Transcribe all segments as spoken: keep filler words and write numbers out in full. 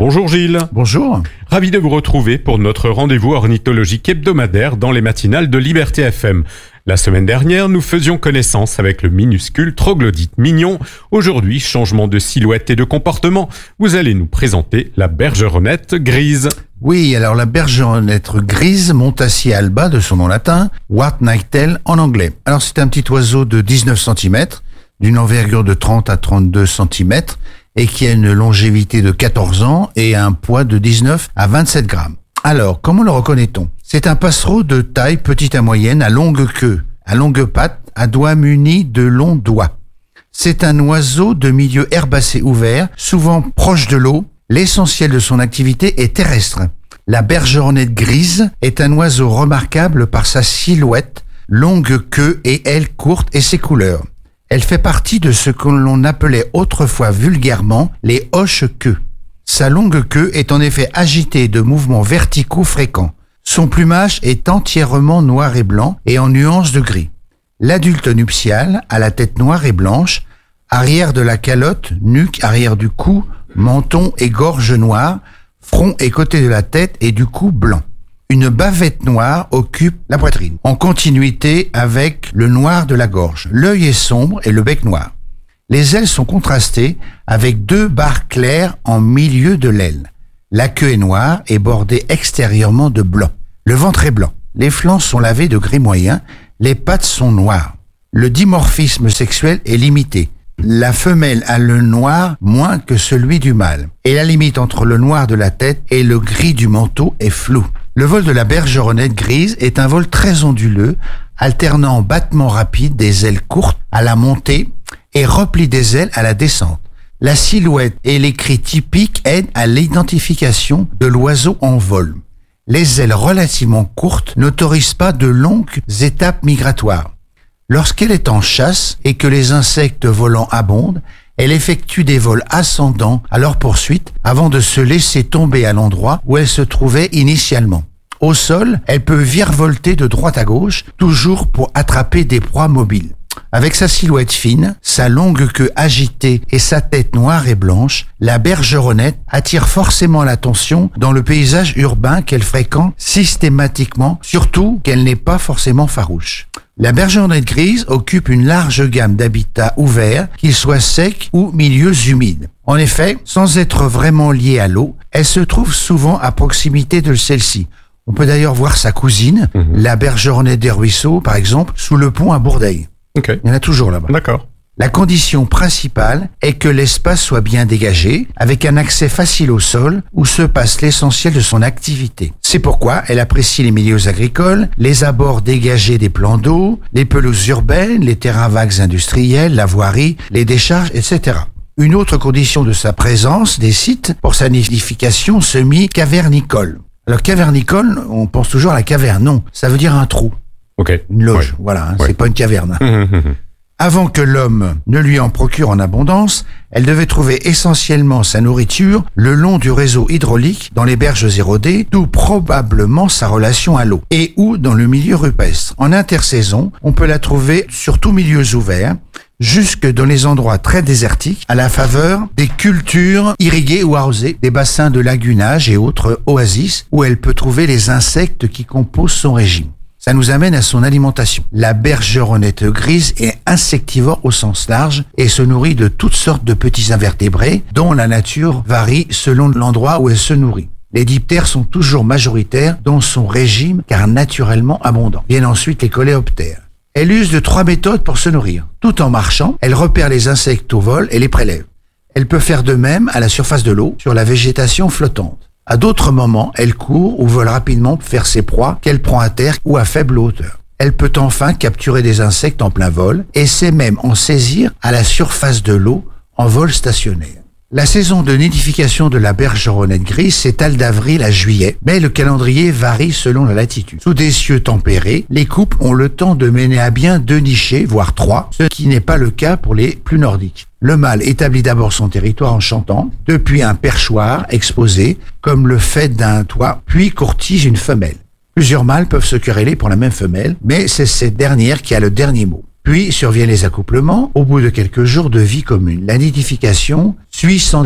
Bonjour Gilles. Bonjour. Ravi de vous retrouver pour notre rendez-vous ornithologique hebdomadaire dans les matinales de Liberté F M. La semaine dernière, nous faisions connaissance avec le minuscule troglodyte mignon. Aujourd'hui, changement de silhouette et de comportement. Vous allez nous présenter la bergeronnette grise. Oui, alors la bergeronnette grise, Montassia alba de son nom latin, White-Nightail en anglais. Alors c'est un petit oiseau de dix-neuf centimètres, d'une envergure de trente à trente-deux centimètres et qui a une longévité de quatorze ans et un poids de dix-neuf à vingt-sept grammes. Alors, comment le reconnaît-on ? C'est un passereau de taille petite à moyenne, à longue queue, à longue patte, à doigts munis de longs doigts. C'est un oiseau de milieu herbacé ouvert, souvent proche de l'eau. L'essentiel de son activité est terrestre. La bergeronnette grise est un oiseau remarquable par sa silhouette, longue queue et ailes courtes et ses couleurs. Elle fait partie de ce que l'on appelait autrefois vulgairement les hoches-queues. Sa longue queue est en effet agitée de mouvements verticaux fréquents. Son plumage est entièrement noir et blanc et en nuances de gris. L'adulte nuptial a la tête noire et blanche, arrière de la calotte, nuque, arrière du cou, menton et gorge noire, front et côté de la tête et du cou blanc. Une bavette noire occupe la poitrine, en continuité avec le noir de la gorge. L'œil est sombre et le bec noir. Les ailes sont contrastées avec deux barres claires en milieu de l'aile. La queue est noire et bordée extérieurement de blanc. Le ventre est blanc. Les flancs sont lavés de gris moyen. Les pattes sont noires. Le dimorphisme sexuel est limité. La femelle a le noir moins que celui du mâle. Et la limite entre le noir de la tête et le gris du manteau est floue. Le vol de la bergeronnette grise est un vol très onduleux, alternant battements rapides des ailes courtes à la montée et repli des ailes à la descente. La silhouette et les cris typiques aident à l'identification de l'oiseau en vol. Les ailes relativement courtes n'autorisent pas de longues étapes migratoires. Lorsqu'elle est en chasse et que les insectes volants abondent, elle effectue des vols ascendants à leur poursuite avant de se laisser tomber à l'endroit où elle se trouvait initialement. Au sol, elle peut virevolter de droite à gauche, toujours pour attraper des proies mobiles. Avec sa silhouette fine, sa longue queue agitée et sa tête noire et blanche, la bergeronnette attire forcément l'attention dans le paysage urbain qu'elle fréquente systématiquement, surtout qu'elle n'est pas forcément farouche. La bergeronnette grise occupe une large gamme d'habitats ouverts, qu'ils soient secs ou milieux humides. En effet, sans être vraiment liée à l'eau, elle se trouve souvent à proximité de celle-ci. On peut d'ailleurs voir sa cousine, mmh. la bergeronnette des ruisseaux, par exemple, sous le pont à Bourdeil. Okay. Il y en a toujours là-bas. D'accord. La condition principale est que l'espace soit bien dégagé, avec un accès facile au sol où se passe l'essentiel de son activité. C'est pourquoi elle apprécie les milieux agricoles, les abords dégagés des plans d'eau, les pelouses urbaines, les terrains vagues industriels, la voirie, les décharges, et cetera. Une autre condition de sa présence des sites pour sa nidification semi-cavernicole. Alors cavernicole, on pense toujours à la caverne. Non, ça veut dire un trou. Okay. Une loge, ouais. voilà, hein, ouais. c'est pas une caverne. Mmh, mmh, mmh. Avant que l'homme ne lui en procure en abondance, elle devait trouver essentiellement sa nourriture le long du réseau hydraulique dans les berges érodées, d'où probablement sa relation à l'eau, et ou dans le milieu rupestre. En intersaison, on peut la trouver sur tous milieux ouverts, jusque dans les endroits très désertiques, à la faveur des cultures irriguées ou arrosées, des bassins de lagunage et autres oasis, où elle peut trouver les insectes qui composent son régime. Ça nous amène à son alimentation. La bergeronnette grise est insectivore au sens large et se nourrit de toutes sortes de petits invertébrés dont la nature varie selon l'endroit où elle se nourrit. Les diptères sont toujours majoritaires dans son régime car naturellement abondant. Viennent ensuite les coléoptères. Elle use de trois méthodes pour se nourrir. Tout en marchant, elle repère les insectes au vol et les prélève. Elle peut faire de même à la surface de l'eau, sur la végétation flottante. À d'autres moments, elle court ou vole rapidement pour faire ses proies qu'elle prend à terre ou à faible hauteur. Elle peut enfin capturer des insectes en plein vol et sait même en saisir à la surface de l'eau en vol stationnaire. La saison de nidification de la bergeronnette grise s'étale d'avril à juillet, mais le calendrier varie selon la latitude. Sous des cieux tempérés, les couples ont le temps de mener à bien deux nichés, voire trois, ce qui n'est pas le cas pour les plus nordiques. Le mâle établit d'abord son territoire en chantant, depuis un perchoir exposé, comme le fait d'un toit, puis courtise une femelle. Plusieurs mâles peuvent se quereller pour la même femelle, mais c'est cette dernière qui a le dernier mot. Puis surviennent les accouplements au bout de quelques jours de vie commune. La nidification suit sans délai.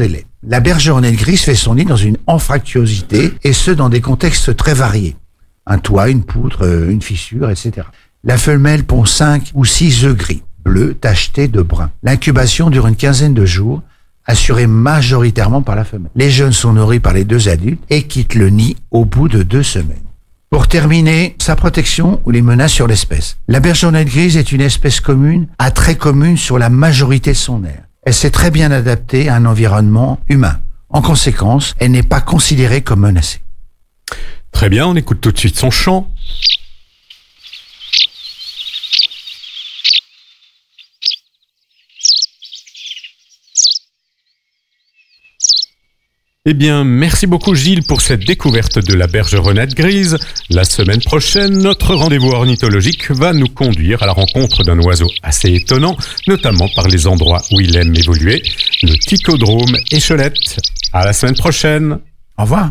La bergeronnette grise fait son nid dans une anfractuosité, et ce dans des contextes très variés. Un toit, une poutre, une fissure, et cetera. La femelle pond cinq ou six œufs gris, bleus, tachetés de brun. L'incubation dure une quinzaine de jours, assurée majoritairement par la femelle. Les jeunes sont nourris par les deux adultes et quittent le nid au bout de deux semaines. Pour terminer, sa protection ou les menaces sur l'espèce. La bergeronnette grise est une espèce commune à très commune sur la majorité de son aire. Elle s'est très bien adaptée à un environnement humain. En conséquence, elle n'est pas considérée comme menacée. Très bien, on écoute tout de suite son chant. Eh bien, merci beaucoup Gilles pour cette découverte de la bergeronnette grise. La semaine prochaine, notre rendez-vous ornithologique va nous conduire à la rencontre d'un oiseau assez étonnant, notamment par les endroits où il aime évoluer, le Ticodrome échelette. À la semaine prochaine. Au revoir.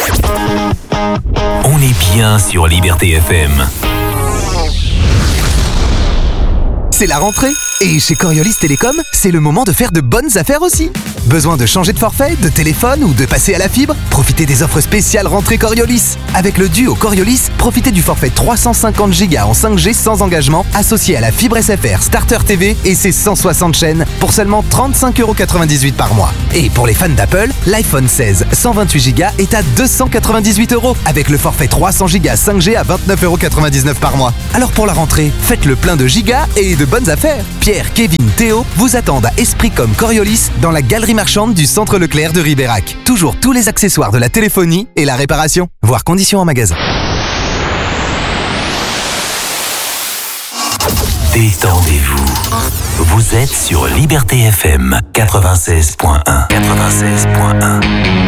On est bien sur Liberté F M. C'est la rentrée et chez Coriolis Télécom, c'est le moment de faire de bonnes affaires aussi. Besoin de changer de forfait, de téléphone ou de passer à la fibre? Profitez des offres spéciales rentrée Coriolis. Avec le duo Coriolis, profitez du forfait trois cent cinquante giga en cinq G sans engagement associé à la fibre S F R Starter T V et ses cent soixante chaînes pour seulement trente-cinq euros quatre-vingt-dix-huit par mois. Et pour les fans d'Apple, l'iPhone seize cent vingt-huit giga est à deux cent quatre-vingt-dix-huit euros avec le forfait trois cents giga cinq G à vingt-neuf euros quatre-vingt-dix-neuf par mois. Alors pour la rentrée, faites le plein de gigas et de bonnes affaires. Pierre, Kevin, Théo vous attendent à Espricom Coriolis dans la galerie marchande du centre Leclerc de Ribérac. Toujours tous les accessoires de la téléphonie et la réparation. Voir conditions en magasin. Détendez-vous. Vous êtes sur Liberté F M quatre-vingt-seize point un. quatre-vingt-seize point un.